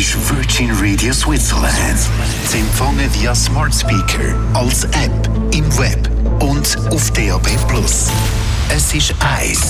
ist Virgin Radio Switzerland. Zu empfangen via Smart Speaker, als App, im Web und auf DAB+. Es ist 1